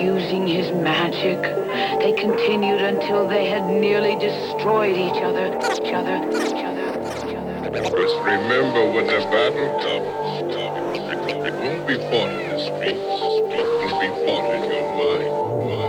using his magic. They continued until they had nearly destroyed each other. Just remember, when the battle comes, it won't be fought in the streets. It will be fought